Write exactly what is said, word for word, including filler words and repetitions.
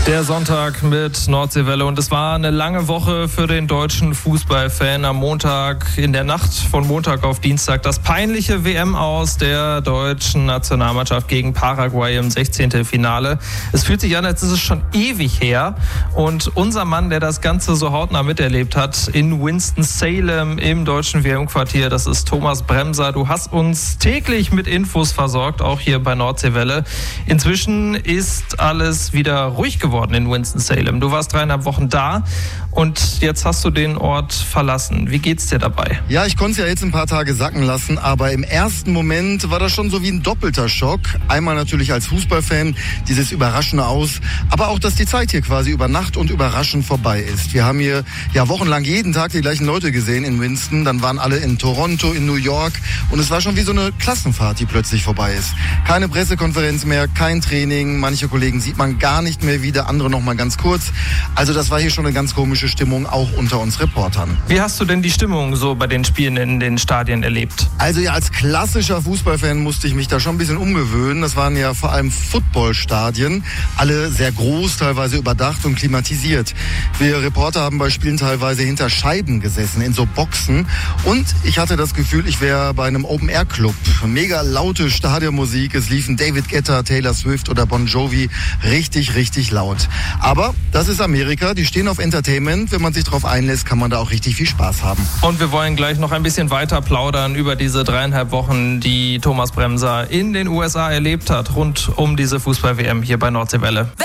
Der Sonntag mit Nordseewelle und es war eine lange Woche für den deutschen Fußballfan. Am Montag, in der Nacht von Montag auf Dienstag, das peinliche W M-Aus der deutschen Nationalmannschaft gegen Paraguay im sechzehnten Finale. Es fühlt sich an, als ist es schon ewig her und unser Mann, der das Ganze so hautnah miterlebt hat, in Winston-Salem im deutschen W M-Quartier, das ist Thomas Bremser. Du hast uns täglich mit Infos versorgt, auch hier bei Nordseewelle. Inzwischen ist alles wieder ruhig geworden in Winston-Salem. Du warst dreieinhalb Wochen da und jetzt hast du den Ort verlassen. Wie geht's dir dabei? Ja, ich konnte es ja jetzt ein paar Tage sacken lassen, aber im ersten Moment war das schon so wie ein doppelter Schock. Einmal natürlich als Fußballfan, dieses überraschende Aus, aber auch, dass die Zeit hier quasi über Nacht und überraschend vorbei ist. Wir haben hier ja wochenlang jeden Tag die gleichen Leute gesehen in Winston, dann waren alle in Toronto, in New York und es war schon wie so eine Klassenfahrt, die plötzlich vorbei ist. Keine Pressekonferenz mehr, kein Training, manche Kollegen sieht man gar nicht mehr wieder, andere noch mal ganz kurz. Also das war hier schon eine ganz komische Stimmung, auch unter uns Reportern. Wie hast du denn die Stimmung so bei den Spielen in den Stadien erlebt? Also ja, als klassischer Fußballfan musste ich mich da schon ein bisschen umgewöhnen. Das waren ja vor allem Footballstadien, alle sehr groß, teilweise überdacht und klimatisiert. Wir Reporter haben bei Spielen teilweise hinter Scheiben gesessen, in so Boxen. Und ich hatte das Gefühl, ich wäre bei einem Open-Air-Club. Mega laute Stadionmusik, es liefen David Guetta, Taylor Swift oder Bon Jovi. Richtig, richtig laut. Aber das ist Amerika, die stehen auf Entertainment. Wenn man sich darauf einlässt, kann man da auch richtig viel Spaß haben. Und wir wollen gleich noch ein bisschen weiter plaudern über diese dreieinhalb Wochen, die Thomas Bremser in den U S A erlebt hat, rund um diese Fußball-W M hier bei Nordseewelle.